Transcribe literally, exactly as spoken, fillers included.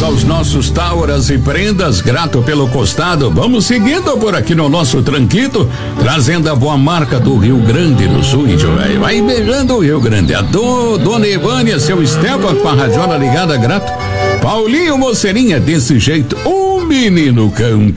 aos nossos tauras e prendas, grato pelo costado. Vamos seguindo por aqui no nosso tranquito, trazendo a boa marca do Rio Grande do Sul, velho. Vai beijando o Rio Grande. A do, Dona Evânia, seu Esteban com a radiola ligada, grato. Paulinho Mocerinha, desse jeito, um menino campo.